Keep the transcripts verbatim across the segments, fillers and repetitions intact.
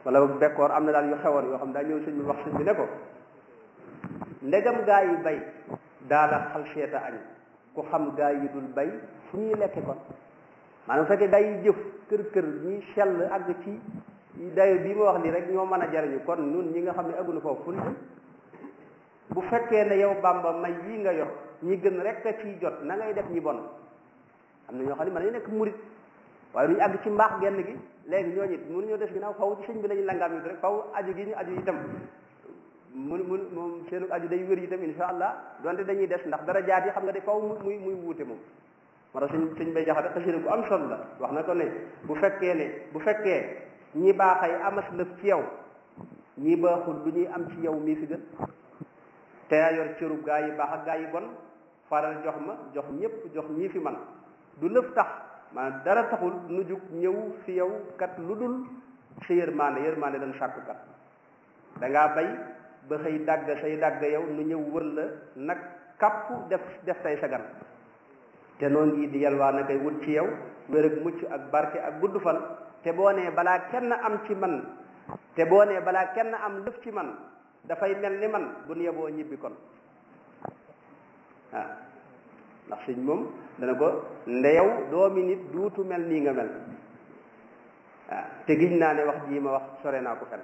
wala bekkoor am na daal yu xewoon yoo xam daa ñëw sëñ bi wax sëñ bi ne ko ndegam gaa yi bay daala xal seeta añ ku xam gaa yi dul bay fu ñuy lekke kon maanaam bu fekkee gaa yi jëf kër kër ñuy sell àgg ci dayo bii ma wax lii rek ñoo mën a jariñu kon ñun ñi nga xam ne aggunu foofu fu ñu bu fekkee ne yow Bàmba may yii nga yor ñi gën rek a ciy jot na ngay def ñi bon am na ñoo xam ne mën nañu nekk murit waaye duñu àgg ci mbaax genn gi léegi ñooñu it mënuñoo des ginnaaw faw ci sëñ bi la ñu langaam yi rek faw aju gi ñu aju itam mun mun moom seenu aju day wér itam insha allah donte dañuy des ndax dara jaat yi xam nga de faw muy muy wuute moom moo tax sëñ sëñ bay jaxate xasida bu am solo la wax na ko ne bu fekkee ne bu fekkee ñi baaxay amas lëf ci yow ñi baaxul du ñuy am ci yow mii fi gën te yaa yor cërub gaa yi baax ak gaa yi bon faral jox ma jox ñëpp jox ñii fi man du lëf tax maanaam dara taxul nu jug ñëw fi yow kat lu dul sa yërmaande yërmaande dañ sàkku kat da ngaa bay ba xëy dàgg say dàgg yow nu ñëw wër la nag kàpp def def tay sagan te noo ngi di yalwaa na koy wut ci yow wér ak mucc ak barke ak gudd fan te boo nee balaa kenn am ci man te boo nee balaa kenn am lëf ci man dafay mel ni man bu nu yeboo ñibbi kon waaw ndax sëñ moom dana ko ndeyow doomi nit duutu mel nii nga mel waaw te giñ naa ne wax jii ma wax sore naa ko fen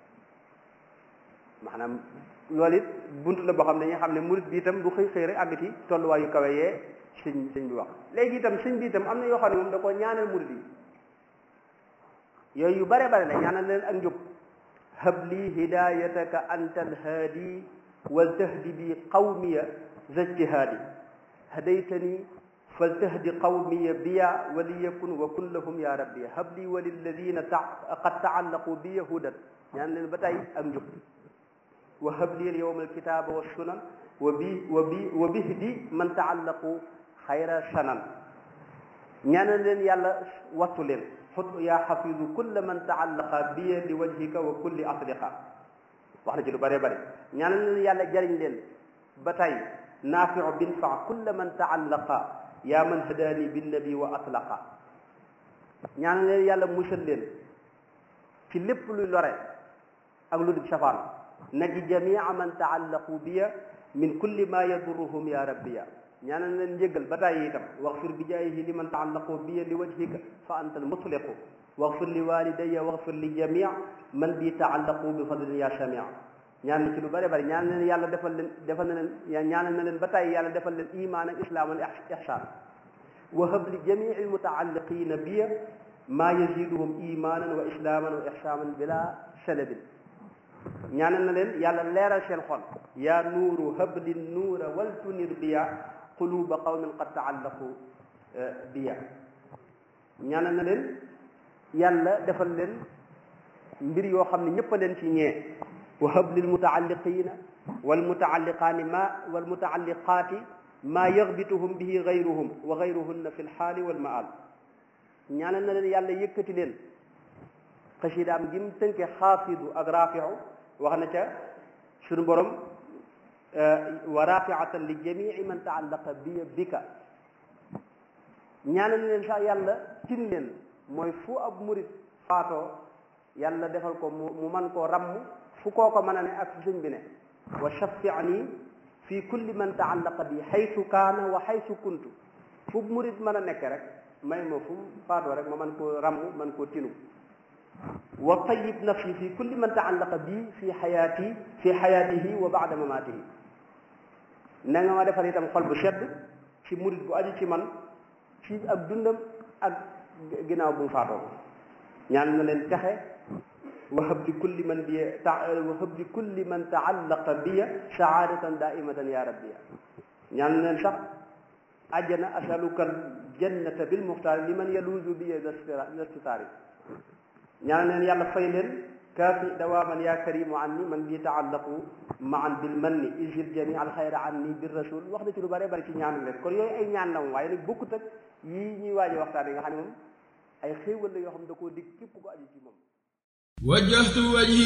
maanaam loolu it bunt la boo xam ne dañuy xam ne murit bi itam du xëy xëy rek àgg ci tolluwaayu kawe yee sëñ sëñ bi wax léegi itam sëñ bi itam am na yoo xam ne moom da koo ñaanal murit yi yooyu yu bare bare la ñaanal leen ak njub habli hidayataka anta alhaadi waltahdi bi qawmiya zajtihaadi hadaytani faltahdi qawmiya biya waliyakun wa kun lahum ya rabbi habli wa lilladina qad taallaqu biya hudan ñaan leen ba tey ak njub wa habli alyawma alkitaba wassunan wa bi wa bi wa bihdi man taallaqu xayra sanan ñaanal leen yàlla wattu leen xut yaa xafidu kulla man taallaqa biya li wajhika wa kulli asliqa wax na ci lu bare bare ñaanal leen yàlla jariñ leen ba tey naafiu bin fa kulla man taallaqa yaa man hadaani binnabi wa atlaqa ñaanal leen yàlla musal leen ci lépp luy lore ak lu dul safaan naji jamia man taallaqu biya min kulli ma yadurruhum ya rabbiya ñaanal leen njëggal ba tàyyi itam waxfir bi jaayihi li man taallaqu biya li wajhika fa anta almutliqu waxfir li walidaya waxfir li jamia man bi taallaqu bi fadlin ya samia ñaan na ci lu bëri bëri ñaan leen yàlla defal leen defal na leen ñaanal na leen ba tàyyi yàlla defal leen iman ak islam al ihsan wa hab li jamii almutaalliqina biya maa yaziduhum imanan wa islaman wa ihsanan bila salabin ñaanal na leen yàlla leeral seen xol yaa nuuru hab li nuura wal tunir biya quluba qawmin qad taallaqu biya ñaanal na leen yàlla defal leen mbir yoo xam ne ñëpp a leen ci ñee wa hab lil mutaalliqina wal mutaalliqaani ma wal mutaalliqaati maa yaxbituhum bihi gayruhum wa gayruhunna fi lxaali wal maal ñaanal na leen yàlla yëkkati leen xasidaam gi mu tënke xaafidu ak raafiu wax na ca suñu borom wa rafiatan li jamii man taallaqa biya bika ñaanal leen sax yàlla tin leen mooy fu ab murit faatoo yàlla defal ko mu man koo ramm fu koo ko mën a ne ak fu sëñ bi ne wa shafiani fi kulli man taallaqa bi xaytu kaana wa xaytu kuntu fu murit mën a nekk rek may ma fu faatoo rek ma man koo ramm man koo tinu wa tayyib nafsi fi kulli man taallaqa bi fi xayaati fi xayaatihi wa baada mamaatihi na nga ma defal itam xol bu sedd ci murit bu aju ci man ci ak dundam ak ginnaaw bu mu faatoo ñaan na leen texe wahab li kulli man bi wahab li kulli man taallaqa biya saadatan daaimatan ya rabbiya ñaan na leen sax àjjana asaluka aljannata bilmuxtaari liman yaluuzu biya dastitaari ñaan leen yàlla fay leen kaafi dawaaman yaa karimu anni man bi taallaqu maan bil manni isil jami al xayra anni bir rasul wax na ci lu bare bari ci ñaan leen kon yooyu ay ñaan la moom waaye nag bokkut ak yii ñuy waaje waxtaan yi nga xam ne moom ay xéewal la yoo xam ne da koo dig képp ko aju ci moom. wajjahtu wajhi